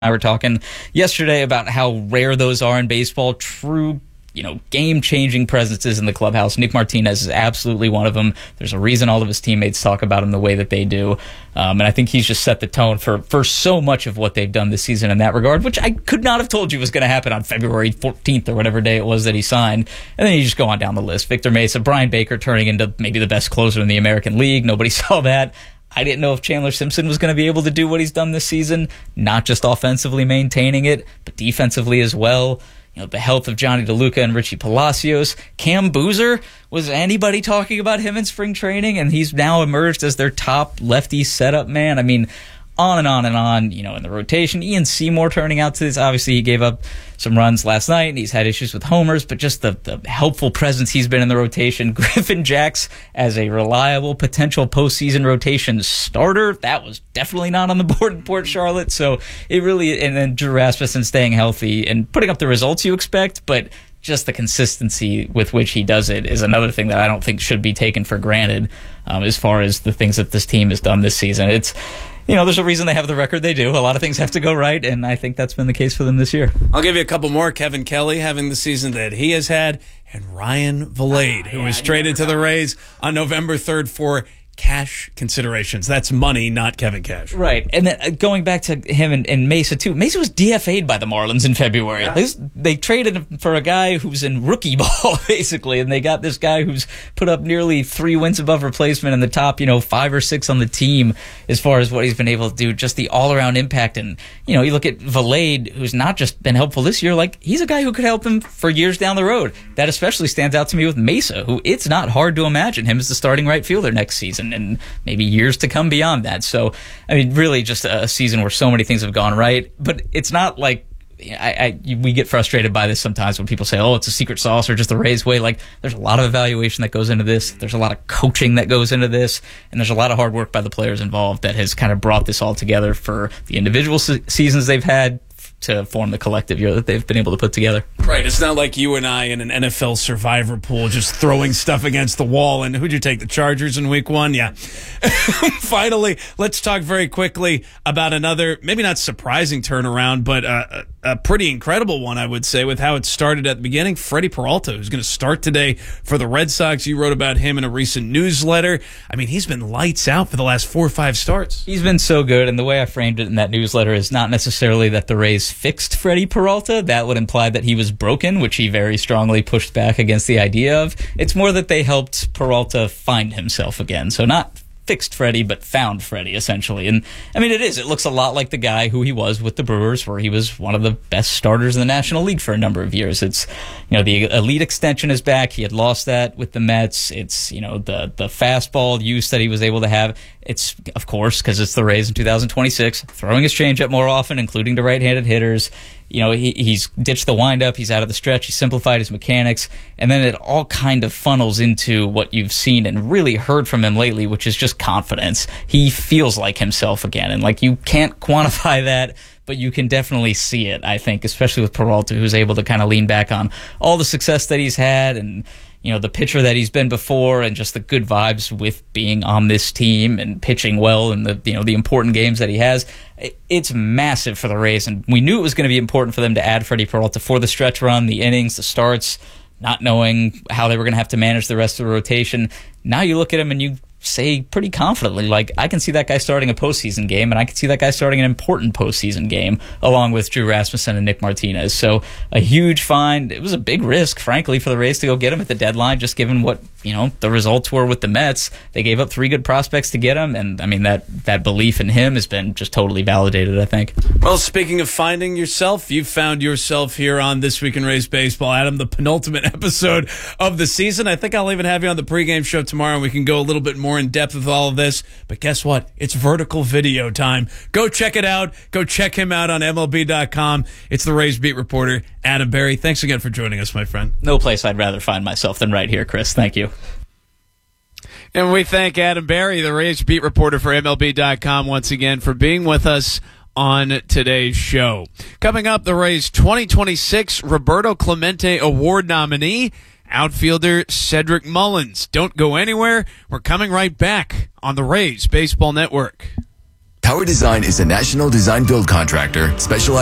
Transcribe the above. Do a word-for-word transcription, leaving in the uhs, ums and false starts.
I were talking yesterday about how rare those are in baseball. True, you know, game-changing presences in the clubhouse. Nick Martinez is absolutely one of them. There's a reason all of his teammates talk about him the way that they do. Um, and I think he's just set the tone for, for so much of what they've done this season in that regard, which I could not have told you was going to happen on February fourteenth or whatever day it was that he signed. And then you just go on down the list. Victor Mesa, Brian Baker turning into maybe the best closer in the American League. Nobody saw that. I didn't know if Chandler Simpson was going to be able to do what he's done this season, not just offensively maintaining it, but defensively as well. You know, the health of Johnny DeLuca and Richie Palacios. Cam Boozer, was anybody talking about him in spring training? And he's now emerged as their top lefty setup man. I mean, on and on and on, you know, in the rotation. Ian Seymour turning out to this. Obviously, he gave up some runs last night, and he's had issues with homers, but just the, the helpful presence he's been in the rotation. Griffin Jacks as a reliable potential postseason rotation starter. That was definitely not on the board in Port Charlotte. So it really, and then Drew Rasmussen staying healthy and putting up the results you expect, but just the consistency with which he does it is another thing that I don't think should be taken for granted um, as far as the things that this team has done this season. It's, you know, there's a reason they have the record they do. A lot of things have to go right, and I think that's been the case for them this year. I'll give you a couple more. Kevin Kelly having the season that he has had, and Ryan Vilade, who was traded to the Rays on November third for cash considerations. That's money, not Kevin Cash. Right. And then going back to him and, and Mesa, too. Mesa was D F A'd by the Marlins in February. Yeah. They, they traded him for a guy who's in rookie ball, basically, and they got this guy who's put up nearly three wins above replacement in the top, you know, five or six on the team as far as what he's been able to do, just the all-around impact. And, you know, you look at Vilade, who's not just been helpful this year, like, he's a guy who could help him for years down the road. That especially stands out to me with Mesa, who it's not hard to imagine him as the starting right fielder next season, and maybe years to come beyond that. So, I mean, really just a season where so many things have gone right. But it's not like I, I we get frustrated by this sometimes when people say, oh, it's a secret sauce or just the Rays way. Like, there's a lot of evaluation that goes into this. There's a lot of coaching that goes into this. And there's a lot of hard work by the players involved that has kind of brought this all together for the individual se- seasons they've had to form the collective year that they've been able to put together. Right. It's not like you and I in an N F L survivor pool just throwing stuff against the wall. And who'd you take, the Chargers in week one? Yeah. Finally, let's talk very quickly about another, maybe not surprising turnaround, but uh, a pretty incredible one, I would say, with how it started at the beginning. Freddie Peralta, who's going to start today for the Red Sox. You wrote about him in a recent newsletter. I mean, he's been lights out for the last four or five starts. He's been so good, and the way I framed it in that newsletter is not necessarily that the Rays fixed Freddie Peralta. That would imply that he was broken, which he very strongly pushed back against the idea of. It's more that they helped Peralta find himself again. So not fixed Freddie, but found Freddie, essentially. And, I mean, it is. It looks a lot like the guy who he was with the Brewers, where he was one of the best starters in the National League for a number of years. It's, you know, the elite extension is back. He had lost that with the Mets. It's, you know, the, the fastball use that he was able to have. It's, of course, because it's the Rays in two thousand twenty-six, throwing his changeup more often, including to right-handed hitters. You know, he, he's ditched the windup. He's out of the stretch. He simplified his mechanics. And then it all kind of funnels into what you've seen and really heard from him lately, which is just confidence. He feels like himself again. And, like, you can't quantify that, but you can definitely see it, I think, especially with Peralta, who's able to kind of lean back on all the success that he's had and, you know, the pitcher that he's been before and just the good vibes with being on this team and pitching well and the, you know, the important games that he has. It's massive for the Rays, and we knew it was going to be important for them to add Freddie Peralta for the stretch run, the innings, the starts, not knowing how they were going to have to manage the rest of the rotation. Now you look at him and you say pretty confidently, like, I can see that guy starting a postseason game, and I can see that guy starting an important postseason game, along with Drew Rasmussen and Nick Martinez. So a huge find. It was a big risk, frankly, for the Rays to go get him at the deadline, just given what, you know, the results were with the Mets. They gave up three good prospects to get him, and, I mean, that, that belief in him has been just totally validated, I think. Well, speaking of finding yourself, you found yourself here on This Week in Rays Baseball, Adam, the penultimate episode of the season. I think I'll even have you on the pregame show tomorrow, and we can go a little bit more in depth with all of this. But guess what? It's vertical video time. Go check it out. Go check him out on M L B dot com. It's the Rays beat reporter, Adam Berry. Thanks again for joining us, my friend. No place I'd rather find myself than right here, Chris. Thank you. And we thank Adam Berry, the Rays beat reporter for M L B dot com, once again for being with us on today's show. Coming up, the Rays twenty twenty-six Roberto Clemente Award nominee, outfielder Cedric Mullins. Don't go anywhere. We're coming right back on the Rays Baseball Network. Tower Design is a national design build contractor specializing